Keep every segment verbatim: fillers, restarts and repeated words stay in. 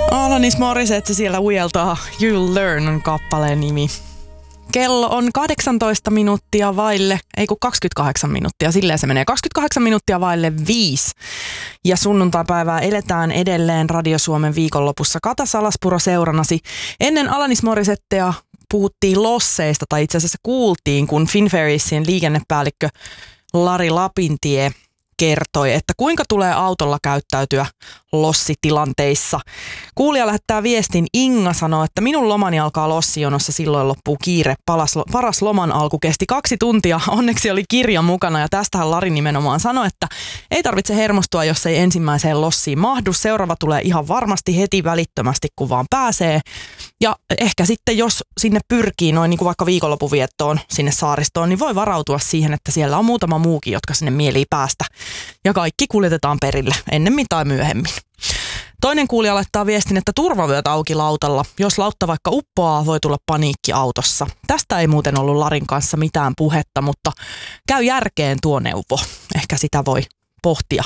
Alanis Morissette siellä ujeltaa You'll Learn on kappaleen nimi. Kello on kahdeksantoista minuuttia vaille, ei kun kaksikymmentäkahdeksan minuuttia, silleen se menee. kaksikymmentäkahdeksan minuuttia vaille viisi. Ja sunnuntaipäivää eletään edelleen Radio Suomen viikonlopussa. Kata Salaspuro seuranasi. Ennen Alanis Morissettea puhuttiin losseista, tai itse asiassa kuultiin, kun Finferriesin liikennepäällikkö Lari Lapintie kertoi, että kuinka tulee autolla käyttäytyä lossitilanteissa. Kuulija lähettää viestin, Inga sanoo, että minun lomani alkaa lossijonossa, silloin loppuu kiire. Palas, paras loman alku kesti kaksi tuntia, onneksi oli kirja mukana ja tästähän Lari nimenomaan sanoi, että ei tarvitse hermostua, jos ei ensimmäiseen lossiin mahdu. Seuraava tulee ihan varmasti heti välittömästi, kun vaan pääsee. Ja ehkä sitten, jos sinne pyrkii noin niin kuin vaikka viikonlopuviettoon sinne saaristoon, niin voi varautua siihen, että siellä on muutama muukin, jotka sinne mielii päästä. Ja kaikki kuljetetaan perille, ennemmin tai myöhemmin. Toinen kuulija laittaa viestin, että turvavyöt auki lautalla. Jos lautta vaikka uppoaa, voi tulla paniikki autossa. Tästä ei muuten ollut Larin kanssa mitään puhetta, mutta käy järkeen tuo neuvo. Ehkä sitä voi pohtia.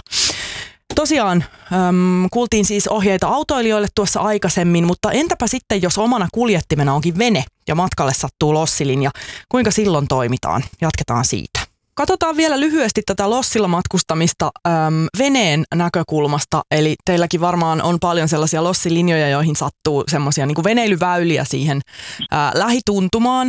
Tosiaan äm, kuultiin siis ohjeita autoilijoille tuossa aikaisemmin, mutta entäpä sitten, jos omana kuljettimena onkin vene ja matkalle sattuu lossilinja, kuinka silloin toimitaan? Jatketaan siitä. Katsotaan vielä lyhyesti tätä lossilla matkustamista äm, veneen näkökulmasta, eli teilläkin varmaan on paljon sellaisia lossilinjoja, joihin sattuu semmoisia niin kuin veneilyväyliä siihen ää, lähituntumaan.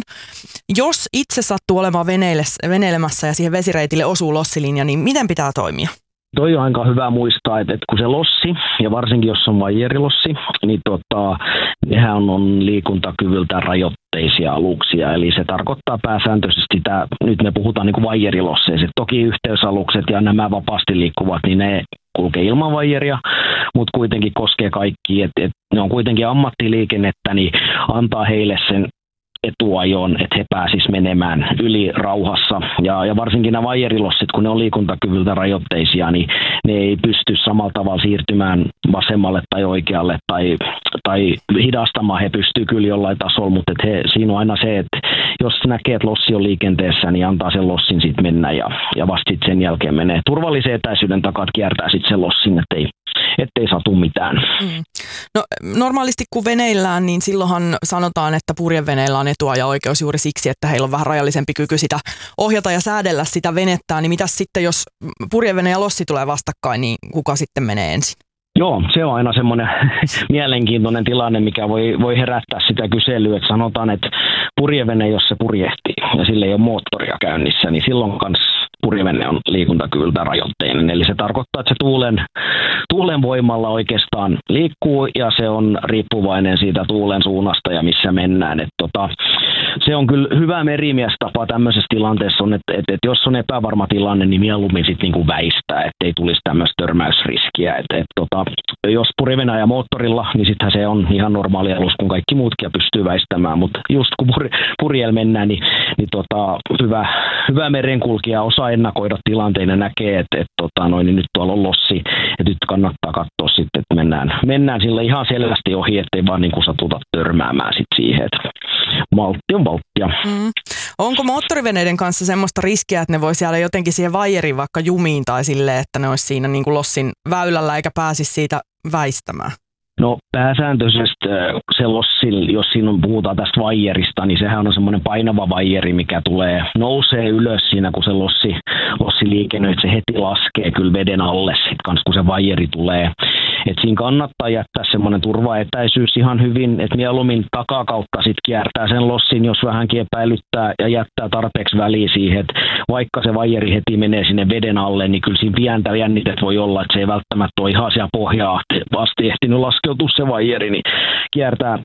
Jos itse sattuu olemaan veneille, veneilemässä ja siihen vesireitille osuu lossilinja, niin miten pitää toimia? Toi on aika hyvä muistaa, että, että kun se lossi, ja varsinkin jos on vaijerilossi, niin tota, nehän on, on liikuntakyvyltä rajoitteisia aluksia. Eli se tarkoittaa pääsääntöisesti, että nyt me puhutaan niin kuin vaijerilosseista. Toki yhteysalukset ja nämä vapaasti liikkuvat, niin ne kulkee ilman vaijeria, mutta kuitenkin koskee kaikki. Et, et ne on kuitenkin ammattiliikennettä, niin antaa heille sen etuajon, että he pääsisivät menemään yli rauhassa. Ja, ja varsinkin nämä vaijerilossit, kun ne on liikuntakyvyltä rajoitteisia, niin ne ei pysty samalla tavalla siirtymään vasemmalle tai oikealle tai, tai hidastamaan. He pystyvät kyllä jollain tasolla, mutta he, siinä on aina se, että jos näkee, että lossi on liikenteessä, niin antaa sen lossin sitten mennä ja, ja vasta sitten sen jälkeen menee turvallisen etäisyyden takaa, kiertää sitten sen lossin, ettei ettei satu mitään. Mm. No normaalisti kun veneillään, niin silloinhan sanotaan, että purjeveneillä on etuajo-oikeus juuri siksi, että heillä on vähän rajallisempi kyky sitä ohjata ja säädellä sitä venettää. Niin mitäs sitten, jos purjevene ja lossi tulee vastakkain, niin kuka sitten menee ensin? Joo, se on aina semmoinen mielenkiintoinen tilanne, mikä voi, voi herättää sitä kyselyä, että sanotaan, että purjevene, jos se purjehtii ja sillä ei ole moottoria käynnissä, niin silloin kanssa purjevene on liikuntakyvyltä rajoitteinen. Eli se tarkoittaa, että se tuulen, tuulen voimalla oikeastaan liikkuu ja se on riippuvainen siitä tuulen suunnasta ja missä mennään. Et tota, se on kyllä hyvä merimiestapa tämmöisessä tilanteessa, on, että, että, että jos on epävarma tilanne, niin mieluummin sitten niinku väistää, ettei tulisi tämmöistä törmäysriskiä. Et, et, tota, jos purjevene ajaa moottorilla, niin sittenhän se on ihan normaali alus, kun kaikki muutkin pystyy väistämään. Mutta just kun pur, purjel mennään, niin, niin tota, hyvä, hyvä merenkulkija osaa ennakoida tilanteen ja näkee, että et, tota, noin, niin nyt tuolla on lossi, että nyt kannattaa katsoa sitten, että mennään, mennään sillä ihan selvästi ohi, ettei vaan niin kuin satuta törmäämään sit siihen, että maltti on valttia. Mm. Onko moottoriveneiden kanssa semmoista riskiä, että ne voi siellä jotenkin siihen vaijeriin vaikka jumiin tai silleen, että ne olisi siinä niin kuin lossin väylällä eikä pääsisi siitä väistämään? No pääsääntöisesti se lossi, jos siinä puhutaan tästä vaijerista, niin sehän on semmoinen painava vaijeri, mikä tulee, nousee ylös siinä, kun se lossi, lossi liikennöi, että se heti laskee kyllä veden alle sit kans, kun se vaijeri tulee. Et siinä kannattaa jättää semmoinen turvaetäisyys ihan hyvin, että mieluummin takakautta sit kiertää sen lossin, jos vähänkin epäilyttää ja jättää tarpeeksi väliä siihen, että vaikka se vaijeri heti menee sinne veden alle, niin kyllä siinä pientä jännitet voi olla, että se ei välttämättä ole ihan siellä pohjaa asti ehtinyt laskeutua se vaijeri, niin kiertää,